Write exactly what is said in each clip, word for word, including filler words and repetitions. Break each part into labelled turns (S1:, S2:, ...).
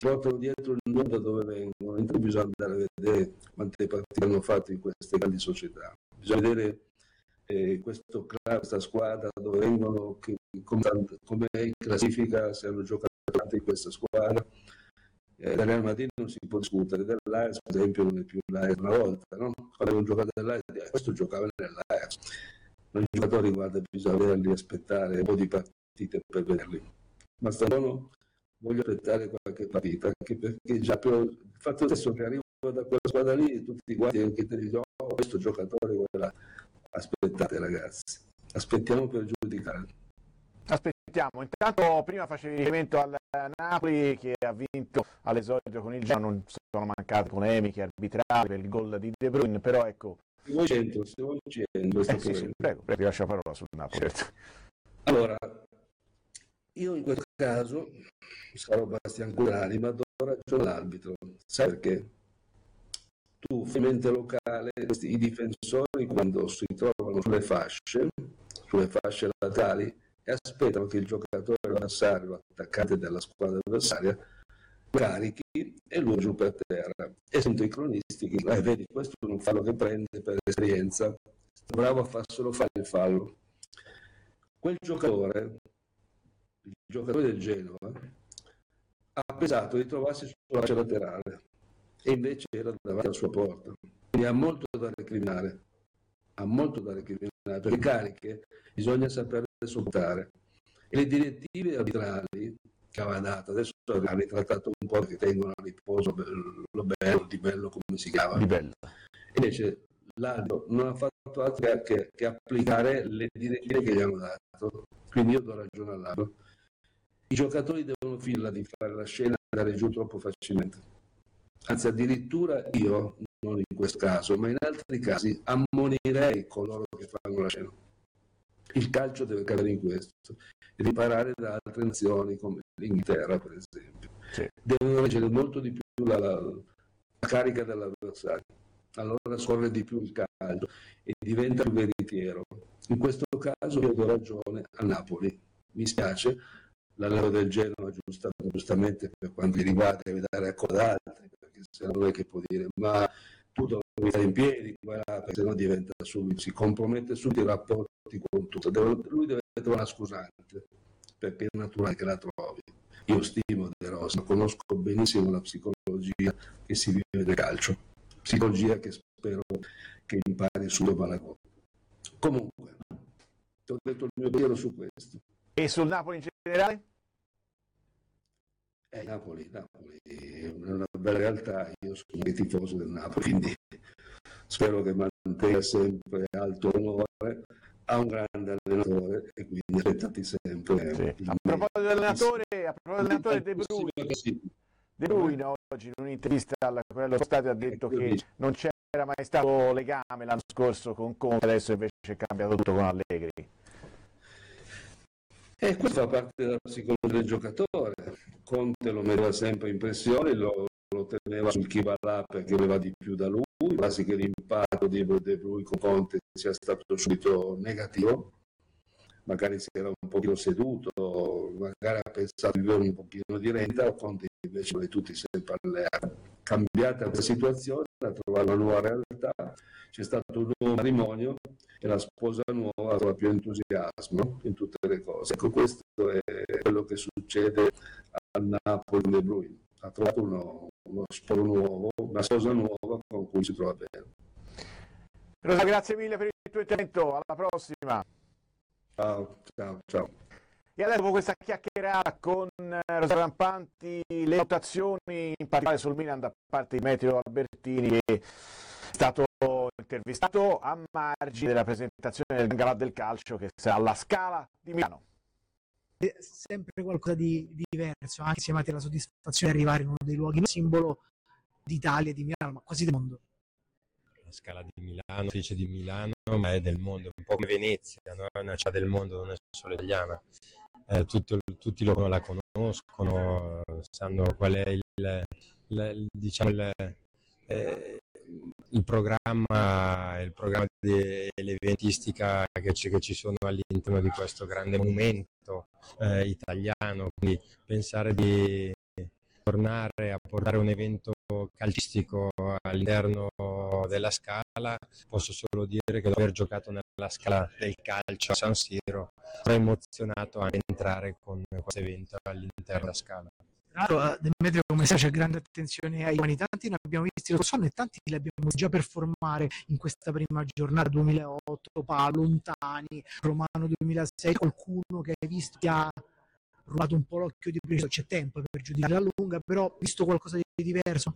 S1: portano dietro il nome da dove vengono, intanto bisogna andare a vedere quante partite hanno fatto in queste grandi società, bisogna vedere eh, questo club, questa squadra dove vengono, che, come, come è in classifica, se hanno giocato in questa squadra. Eh, del Real Madrid non si può discutere, dell'Ajax per esempio non è più l'Ajax una volta, no? Quando hanno giocato nell'Ajax, questo giocava nell'Ajax. I giocatori, guarda, bisogna averli aspettare un po' di partite per vederli, ma stavolta voglio aspettare qualche partita, anche perché già per il fatto stesso che arrivo da quella squadra lì, tutti guardi anche te dicono, oh, questo giocatore, quella. Aspettate ragazzi, aspettiamo per giudicare.
S2: Aspettiamo, intanto prima facevi riferimento al Napoli che ha vinto all'esordio con il Genoa, non sono mancate polemiche arbitrali per il gol di De Bruyne, però ecco...
S1: Se vuoi centro, se vuoi centro.
S2: Eh, sì, sì, prego, prego, ti lascio la parola sul Napoli.
S1: Allora, io in questo caso sarò Bastian Curani, ma do ragione all'arbitro. Sai perché? Tu, fai mente locale, questi, i difensori quando si trovano sulle fasce, sulle fasce laterali, e aspettano che il giocatore avversario, l'attaccante della squadra avversaria, carichi e lui giù per terra. E sento i cronisti che, eh, vedi, questo è un fallo che prende per esperienza, bravo a farselo fare il fallo. Quel giocatore, il giocatore del Genoa, ha pensato di trovarsi sulla fascia laterale e invece era davanti alla sua porta. Quindi ha molto da recriminare, ha molto da recriminare, perché cariche bisogna saper sopportare. E le direttive arbitrali che aveva dato, adesso hanno ritrattato un po' che tengono a riposo lo bello, di bello come si chiama.
S2: Di bello.
S1: Invece l'arbitro non ha fatto altro che, che applicare le direttive che gli hanno dato. Quindi io do ragione all'arbitro. I giocatori devono finirla di fare la scena e andare giù troppo facilmente. Anzi, addirittura io, non in questo caso, ma in altri casi, ammonirei coloro che fanno la scena. Il calcio deve cadere in questo e riparare da altre nazioni come l'Inghilterra, per esempio.
S2: Sì.
S1: Devono reggere molto di più la, la, la carica dell'avversario. Allora scorre di più il calcio e diventa più veritiero. In questo caso io do ragione a Napoli. Mi spiace, l'allievo del Genoa giusta, giustamente per quanto mi riguarda deve dare a coda altri, perché se no non è che può dire, ma tu devi stare in piedi, perché se no diventa subito, si compromette subito i rapporti con tutto. Deve, lui deve trovare una scusante, perché è naturale che la trovi. Io stimo De Rossi, conosco benissimo la psicologia che si vive del calcio, psicologia che spero che impari subito Malagò. Comunque, ti ho detto il mio pensiero su questo.
S2: E sul Napoli in generale?
S1: Eh, Napoli, Napoli è una bella realtà, io sono un tifoso del Napoli, quindi spero che mantenga sempre alto onore, ha un grande allenatore e quindi aspettati sempre.
S2: Sì. A proposito dell'allenatore, a proposito dell'allenatore De Bruyne, De Bruyne oggi in un'intervista al Corriere dello Stadio ha detto che non c'era mai stato legame l'anno scorso con Conte, adesso invece è cambiato tutto con Allegri.
S1: E questo fa parte della psicologia del giocatore. Conte lo metteva sempre in pressione, lo, lo teneva sul chi va là perché aveva di più da lui, quasi che l'impatto di De Bruyne con Conte sia stato subito negativo. Magari si era un pochino seduto, magari ha pensato di avere un pochino di renta, Conte invece vuole tutti sempre alleati. Cambiata la situazione, ha trovato una nuova realtà, c'è stato un nuovo matrimonio e la sposa nuova trova più entusiasmo in tutte le cose. Ecco, questo è quello che succede a Napoli De Bruyne. Ha trovato uno, uno sposo nuovo, una sposa nuova con cui si trova bene.
S2: Rosa, grazie mille per il tuo intervento, alla prossima.
S1: Ciao, ciao, ciao.
S2: E adesso dopo questa chiacchierata con Rosa Rampanti, le votazioni in particolare sul Milan da parte di Meteo Albertini, che è stato intervistato a margine della presentazione del Galà del Calcio che sarà alla Scala di Milano.
S3: È sempre qualcosa di, di diverso, anche se avete la soddisfazione di arrivare in uno dei luoghi simbolo d'Italia e di Milano, ma quasi del mondo.
S4: La Scala di Milano, dice di Milano, ma è del mondo, un po' come Venezia, no? È una città del mondo, non è solo italiana. Eh, tutto, tutti lo, la conoscono, sanno qual è il, il, diciamo il, eh, il programma, il programma dell'eventistica che, che ci sono all'interno di questo grande monumento eh, italiano. Quindi pensare di tornare a portare un evento calcistico all'interno della Scala, posso solo dire che dopo aver giocato nella Scala del calcio a San Siro sono emozionato anche entrare con questo evento all'interno della Scala.
S3: Tra l'altro, Demetrio, come sai, c'è grande attenzione ai giovani, tanti ne abbiamo visti lo scorso anno e tanti li abbiamo già performare in questa prima giornata. Duemilaotto, Paolo Lontani, Romano duemilasei, qualcuno che hai visto che ha rubato un po' l'occhio di preciso? C'è tempo per giudicare la lunga, però visto qualcosa di diverso?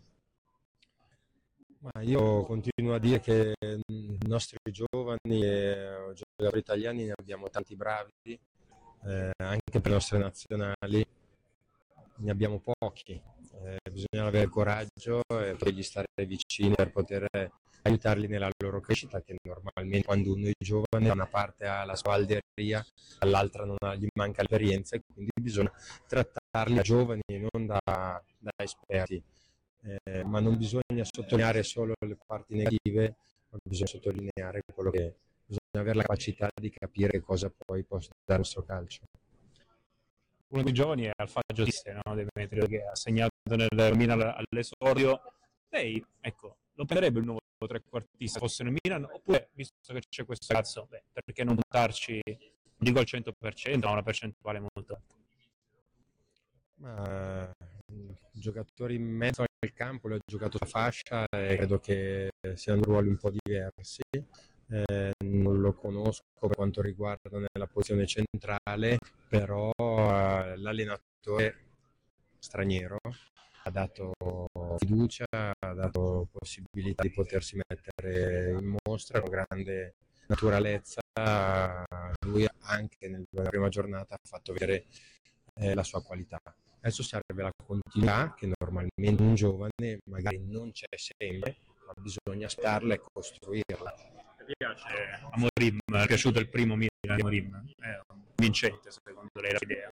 S4: Ma io continuo a dire che i nostri giovani e giocatori italiani ne abbiamo tanti bravi, eh, anche per le nostre nazionali ne abbiamo pochi, eh, bisogna avere coraggio e potergli stare vicini per poter aiutarli nella loro crescita, che normalmente quando uno è giovane da una parte ha la sua alderia, dall'altra non ha, gli manca l'esperienza, e quindi bisogna trattarli da giovani e non da, da esperti. Eh, ma non bisogna sottolineare solo le parti negative, ma bisogna sottolineare quello che bisogna avere la capacità di capire cosa poi può dare il nostro calcio.
S5: Uno dei giovani è Alfagio Tisse, no? Demetrio, che ha segnato nel Milan all'esordio. Lei, ecco, lo prenderebbe il nuovo trequartista fosse nel Milan, oppure, visto che c'è questo cazzo, beh, perché non buttarci, dico al cento per cento, ma una percentuale molto alta?
S4: Ma giocatori in mezzo al campo, lui ha giocato la fascia e credo che siano ruoli un po' diversi. Eh, non lo conosco per quanto riguarda nella posizione centrale, però eh, l'allenatore straniero ha dato fiducia, ha dato possibilità di potersi mettere in mostra con grande naturalezza. Lui anche nella prima giornata ha fatto vedere eh, la sua qualità. Adesso serve la continuità, che normalmente un giovane magari non c'è sempre, ma bisogna aspettarla e costruirla.
S5: Mi piace Amorim, è piaciuto il primo Milan di Amorim, è vincente secondo lei l'idea?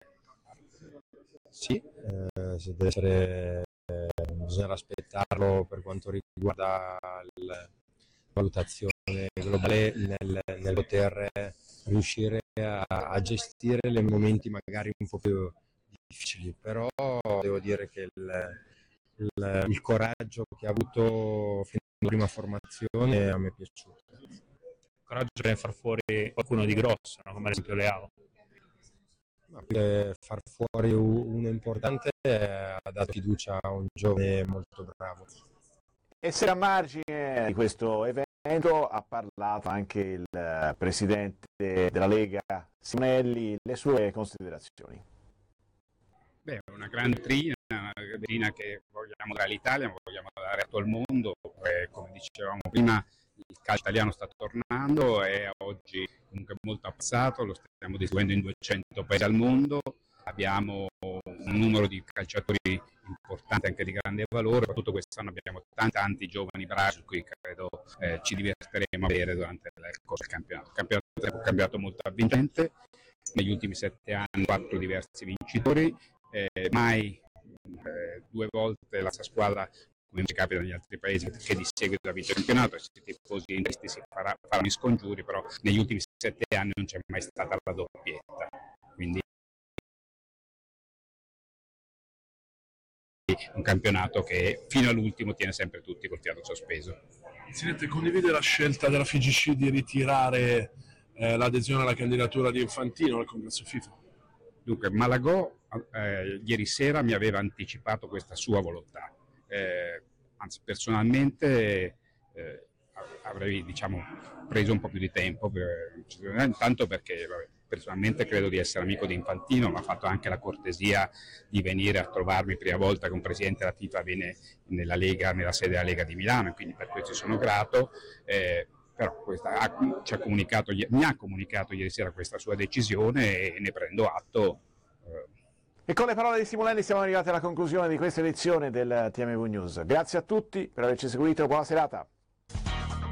S4: Sì, eh, se deve essere, eh, bisogna aspettarlo per quanto riguarda la valutazione globale nel, nel poter riuscire a, a gestire i momenti magari un po' più difficili, però devo dire che il, il, il coraggio che ha avuto fino alla prima formazione a me è piaciuto.
S5: Coraggio per far fuori qualcuno di grosso, no? Come ad esempio Leao.
S4: No, far fuori uno importante ha dato fiducia a un giovane molto bravo.
S2: E se a margine di questo evento ha parlato anche il presidente della Lega Simonelli, le sue considerazioni.
S6: Beh, è una grande vetrina, una vetrina che vogliamo dare all'Italia, ma vogliamo dare a tutto il mondo. E, come dicevamo prima, il calcio italiano sta tornando e oggi comunque molto avanzato, lo stiamo distribuendo in duecento paesi al mondo, abbiamo un numero di calciatori importante anche di grande valore, soprattutto quest'anno abbiamo tanti, tanti giovani bravi su cui credo eh, ci divertiremo a vedere durante il corso del campionato. Il campionato è un campionato molto avvincente, negli ultimi sette anni quattro diversi vincitori, eh, mai eh, due volte la stessa squadra, come ci capita negli altri paesi, che di seguito ha vinto il campionato, e i tifosi interisti si farà, faranno i scongiuri, però negli ultimi sette anni non c'è mai stata la doppietta, quindi un campionato che fino all'ultimo tiene sempre tutti col fiato sospeso.
S7: Presidente, condivide la scelta della F I G C di ritirare eh, l'adesione alla candidatura di Infantino al congresso FIFA?
S6: Dunque, Malagò eh, ieri sera mi aveva anticipato questa sua volontà. Eh, anzi, personalmente eh, avrei diciamo, preso un po' più di tempo, per, intanto perché vabbè, personalmente credo di essere amico di Infantino, ma ha fatto anche la cortesia di venire a trovarmi prima volta che un presidente della FIFA viene nella Lega, nella sede della Lega di Milano, e quindi per questo sono grato. Eh, però questa, ha, ci ha comunicato, mi ha comunicato ieri sera questa sua decisione e ne prendo atto. Eh,
S2: E con le parole di Simonelli siamo arrivati alla conclusione di questa edizione del T M V News. Grazie a tutti per averci seguito, buona serata.